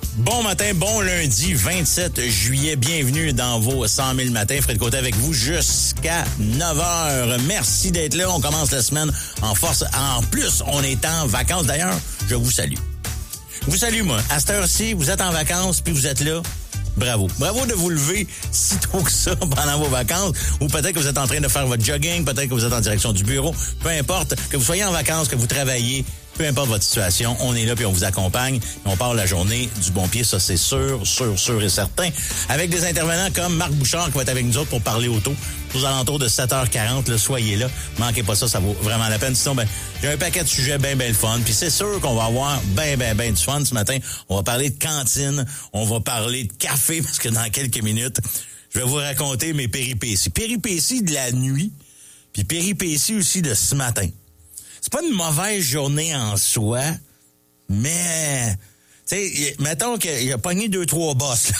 Bon matin, bon lundi, 27 juillet. Bienvenue dans vos 100 000 matins. Fred Côté avec vous jusqu'à 9h. Merci d'être là. On commence la semaine en force. En plus, on est en vacances. D'ailleurs, je vous salue. Je vous salue, moi. À cette heure-ci, vous êtes en vacances puis vous êtes là. Bravo. Bravo de vous lever si tôt que ça pendant vos vacances. Ou peut-être que vous êtes en train de faire votre jogging. Peut-être que vous êtes en direction du bureau. Peu importe. Que vous soyez en vacances, que vous travaillez. Peu importe votre situation, on est là puis on vous accompagne. On part la journée du bon pied, ça c'est sûr et certain. Avec des intervenants comme Marc Bouchard qui va être avec nous autres pour parler auto. Aux alentours de 7h40, là, soyez là. Manquez pas ça vaut vraiment la peine. Sinon, j'ai un paquet de sujets bien le fun. Puis c'est sûr qu'on va avoir bien du fun ce matin. On va parler de cantine, on va parler de café parce que dans quelques minutes, je vais vous raconter mes péripéties. Péripéties de la nuit, puis péripéties aussi de ce matin. C'est pas une mauvaise journée en soi, mais, tu sais, mettons qu'il a pogné 2-3 bosses, là.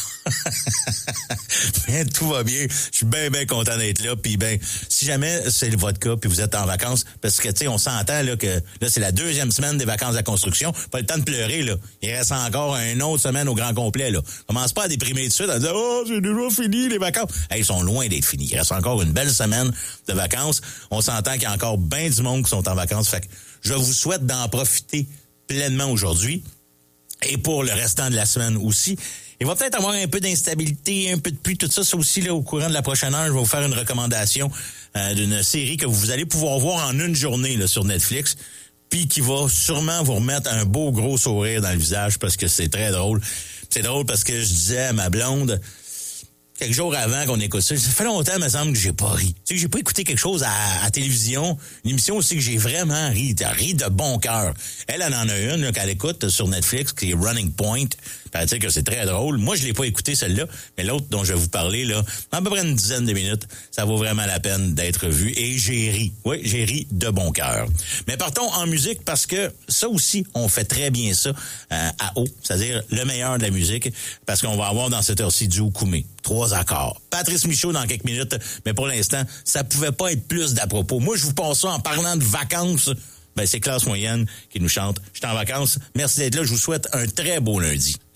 Mais tout va bien. Je suis bien content d'être là. Puis si jamais c'est votre cas, puis vous êtes en vacances, parce que, tu sais, on s'entend, là, que là, c'est la 2e semaine des vacances de la construction. Pas le temps de pleurer, là. Il reste encore une autre semaine au grand complet, là. Commence pas à déprimer tout de suite, à dire, oh, c'est déjà fini, les vacances. Hey, ils sont loin d'être finis. Il reste encore une belle semaine de vacances. On s'entend qu'il y a encore bien du monde qui sont en vacances. Fait que je vous souhaite d'en profiter pleinement aujourd'hui. Et pour le restant de la semaine aussi. Il va peut-être avoir un peu d'instabilité, un peu de pluie, tout ça. Ça aussi, là, au courant de la prochaine heure, je vais vous faire une recommandation d'une série que vous allez pouvoir voir en une journée là, sur Netflix, puis qui va sûrement vous remettre un beau gros sourire dans le visage parce que c'est très drôle. C'est drôle parce que je disais à ma blonde, quelques jours avant qu'on écoute ça, ça fait longtemps, il me semble, que j'ai pas ri. Tu sais, que j'ai pas écouté quelque chose à télévision, une émission aussi que j'ai vraiment ri de bon cœur. Elle en a une là, qu'elle écoute sur Netflix, qui est Running Point. Paraît-il que c'est très drôle. Moi, je l'ai pas écouté celle-là, mais l'autre dont je vais vous parler, là, à peu près une dizaine de minutes, ça vaut vraiment la peine d'être vu. Et j'ai ri. Oui, j'ai ri de bon cœur. Mais partons en musique parce que ça aussi, on fait très bien ça à haut, c'est-à-dire le meilleur de la musique, parce qu'on va avoir dans cette heure-ci du Koumé. 3 accords. Patrice Michaud dans quelques minutes, mais pour l'instant, ça pouvait pas être plus d'à propos. Moi, je vous passe ça en parlant de vacances. C'est Classe Moyenne qui nous chante. Je suis en vacances. Merci d'être là. Je vous souhaite un très beau lundi.